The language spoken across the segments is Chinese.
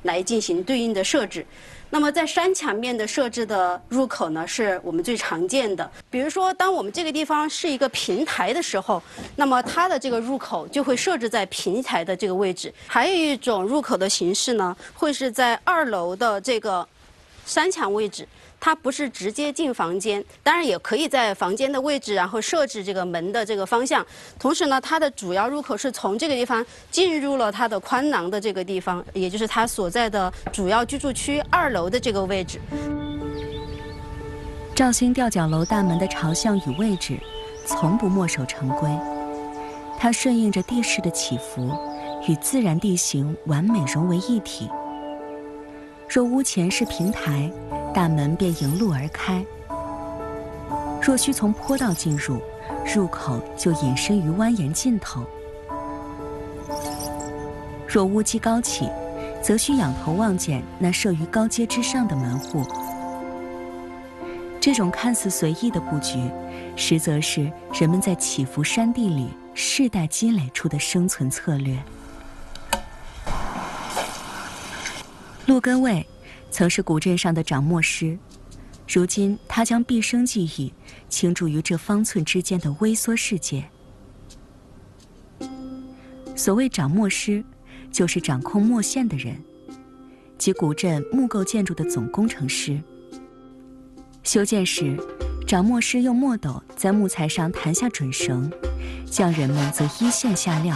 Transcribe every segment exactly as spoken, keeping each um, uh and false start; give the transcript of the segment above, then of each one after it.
来进行对应的设置。那么在山墙面的设置的入口呢，是我们最常见的。比如说，当我们这个地方是一个平台的时候，那么它的这个入口就会设置在平台的这个位置。还有一种入口的形式呢，会是在二楼的这个山墙位置。它不是直接进房间，当然也可以在房间的位置，然后设置这个门的这个方向。同时呢，它的主要入口是从这个地方进入了它的宽廊的这个地方，也就是它所在的主要居住区二楼的这个位置。 兆兴吊脚楼大门的朝向与位置，从不墨守成规，它顺应着地势的起伏，与自然地形完美融为一体。若屋前是平台，大门便迎路而开；若需从坡道进入，入口就隐身于蜿蜒尽头。若屋基高起，则需仰头望见那设于高阶之上的门户。这种看似随意的布局，实则是人们在起伏山地里世代积累出的生存策略。陆根卫曾是古镇上的掌墨师，如今他将毕生记忆倾注于这方寸之间的微缩世界。所谓掌墨师，就是掌控墨线的人，即古镇木构建筑的总工程师。修建时，掌墨师用墨斗在木材上弹下准绳，匠人们则依线下料。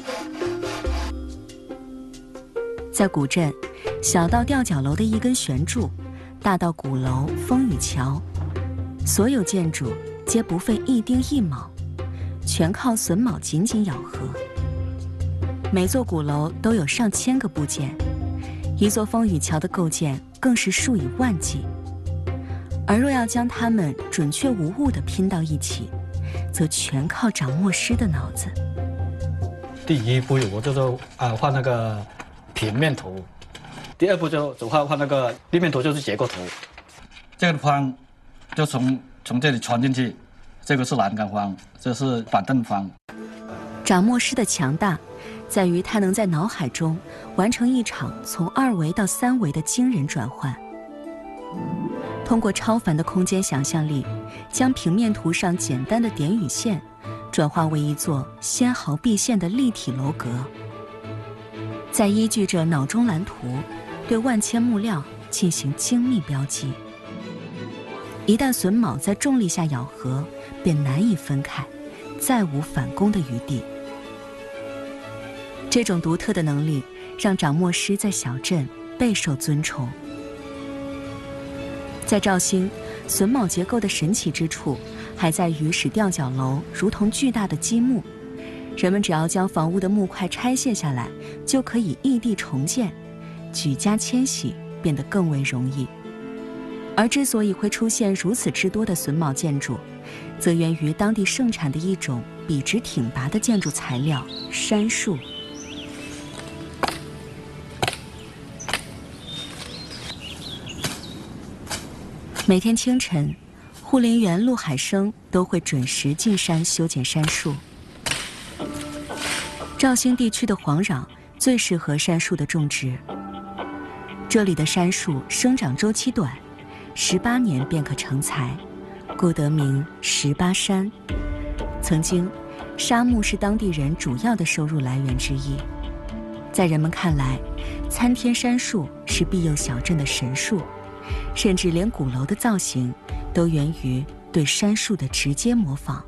在古镇，小到吊脚楼的一根悬柱，大到鼓楼、风雨桥，所有建筑皆不费一丁一卯，全靠榫卯紧紧咬合。每座鼓楼都有上千个部件，一座风雨桥的构建更是数以万计。而若要将它们准确无误地拼到一起，则全靠掌墨师的脑子。 第一步我就说啊画那个平面图。第二步就就画画那个立面图，就是结构图。这个方就从从这里穿进去，这个是栏杆方，这是板凳方。 掌墨师的强大，在于他能在脑海中完成一场从二维到三维的惊人转换。通过超凡的空间想象力，将平面图上简单的点与线，转化为一座纤毫毕现的立体楼阁。再依据着脑中蓝图，对万千木料进行精密标记。一旦榫卯在重力下咬合，便难以分开，再无反攻的余地。这种独特的能力让掌墨师在小镇备受尊崇。在兆兴，榫卯结构的神奇之处还在于使吊脚楼如同巨大的积木，人们只要将房屋的木块拆卸下来，就可以异地重建，举家迁徙变得更为容易。而之所以会出现如此之多的榫卯建筑，则源于当地盛产的一种笔直挺拔的建筑材料——杉树。每天清晨，护林员陆海生都会准时进山修剪杉树。兆兴地区的黄壤最适合杉树的种植，这里的杉树生长周期短，十八年便可成材，故得名十八杉。曾经，杉木是当地人主要的收入来源之一。在人们看来，参天杉树是庇佑小镇的神树，甚至连鼓楼的造型都源于对杉树的直接模仿。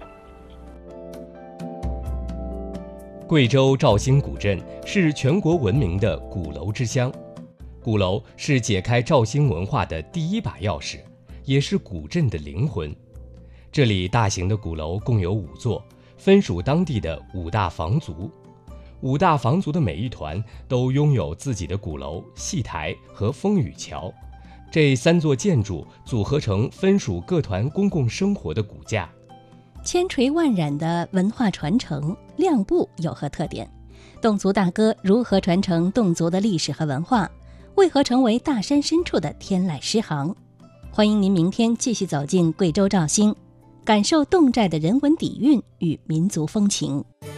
贵州兆兴古镇是全国闻名的鼓楼之乡，鼓楼是解开兆兴文化的第一把钥匙，也是古镇的灵魂。这里大型的鼓楼共有五座，分属当地的五大房族。五大房族的每一团都拥有自己的鼓楼、戏台和风雨桥，这三座建筑组合成分属各团公共生活的骨架。 千锤万染的文化传承，亮部有何特点？侗族大歌如何传承侗族的历史和文化？为何成为大山深处的天籁诗行？欢迎您明天继续走进贵州兆兴，感受侗寨的人文底蕴与民族风情。